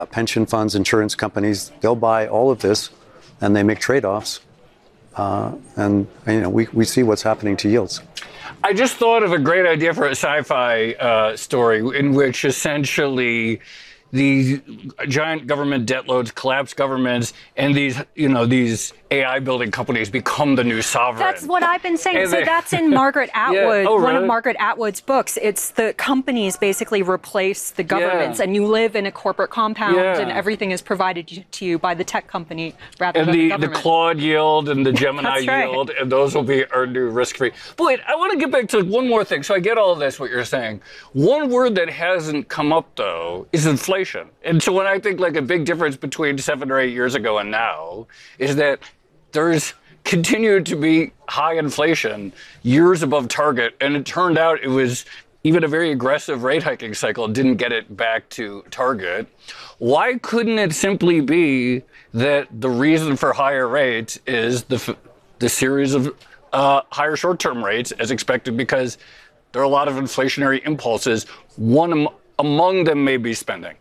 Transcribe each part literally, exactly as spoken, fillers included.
pension funds, insurance companies, they'll buy all of this and they make trade-offs. Uh, and, and, you know, we, we see what's happening to yields. I just thought of a great idea for a sci-fi uh, story in which essentially these giant government debt loads collapse governments, and these, you know, these A I building companies become the new sovereign. That's what I've been saying. And so they, that's in Margaret Atwood, yeah. oh, one really? of Margaret Atwood's books. It's the companies basically replace the governments, yeah. and you live in a corporate compound, yeah. and everything is provided to you by the tech company rather and than the, the government. the Claude yield and the Gemini That's right. yield, and those will be our new risk-free. But wait, I want to get back to one more thing. So I get all of this, what you're saying. One word that hasn't come up, though, is inflation. And so when I think like a big difference between seven or eight years ago and now is that there's continued to be high inflation, years above target, and it turned out it was even a very aggressive rate hiking cycle didn't get it back to target. Why couldn't it simply be that the reason for higher rates is the the series of uh, higher short-term rates as expected, because there are a lot of inflationary impulses. One am- among them may be spending.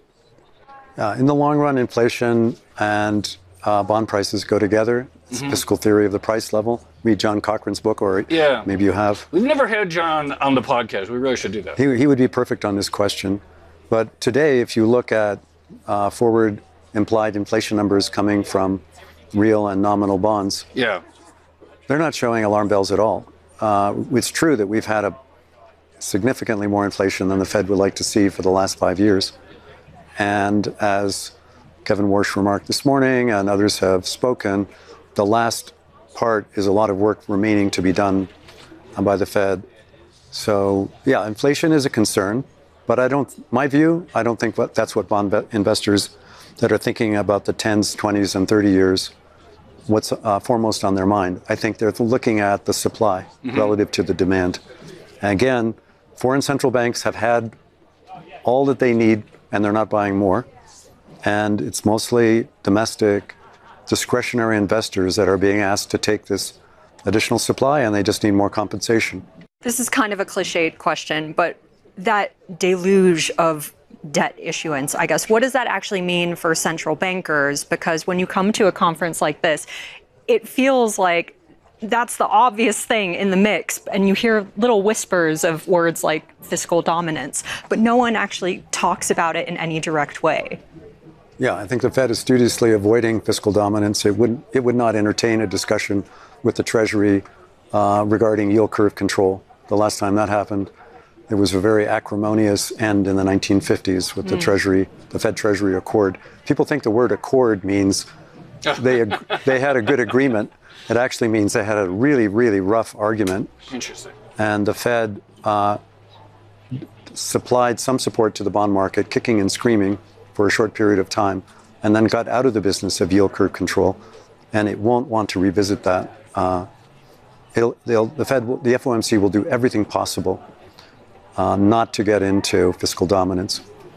Uh, in the long run, inflation and uh, bond prices go together. It's mm-hmm. fiscal theory of the price level. Read John Cochran's book, or yeah. maybe you have. We've never had John on the podcast. We really should do that. He, he would be perfect on this question. But today, if you look at uh, forward implied inflation numbers coming from real and nominal bonds, yeah, they're not showing alarm bells at all. Uh, it's true that we've had a significantly more inflation than the Fed would like to see for the last five years. And as Kevin Warsh remarked this morning and others have spoken, the last part is a lot of work remaining to be done by the Fed. So, yeah, inflation is a concern, but I don't, my view, I don't think that's what bond investors that are thinking about the tens, twenties, and thirty years, what's uh, foremost on their mind. I think they're looking at the supply mm-hmm. relative to the demand. And again, foreign central banks have had all that they need, and they're not buying more. And it's mostly domestic discretionary investors that are being asked to take this additional supply, and they just need more compensation. This is kind of a cliched question, but that deluge of debt issuance, I guess, what does that actually mean for central bankers? Because when you come to a conference like this, it feels like that's the obvious thing in the mix, and you hear little whispers of words like fiscal dominance, but no one actually talks about it in any direct way. Yeah, I think the Fed is studiously avoiding fiscal dominance. It would it would not entertain a discussion with the Treasury uh, regarding yield curve control. The last time that happened, there was a very acrimonious end in the nineteen fifties with mm. the Treasury, the Fed Treasury Accord. People think the word accord means they they had a good agreement. It actually means they had a really, really rough argument. Interesting. And the Fed uh, supplied some support to the bond market, kicking and screaming for a short period of time, and then got out of the business of yield curve control. And it won't want to revisit that. Uh, it'll, they'll, the Fed, will, the F O M C will do everything possible uh, not to get into fiscal dominance.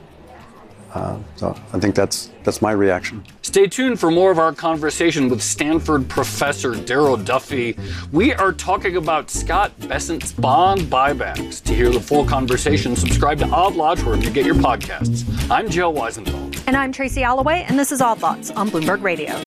Uh, so I think that's that's my reaction. Stay tuned for more of our conversation with Stanford professor Darryl Duffy. We are talking about Scott Bessent's bond buybacks. To hear the full conversation, subscribe to Odd Lots wherever you get your podcasts. I'm Joe Weisenthal. And I'm Tracy Alloway, and this is Odd Lots on Bloomberg Radio.